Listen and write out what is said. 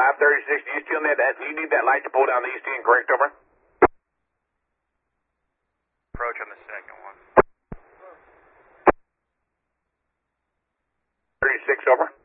536, do you still need that? Do you need that light to pull down the east end, correct, over? Approach on the second one. 36, over.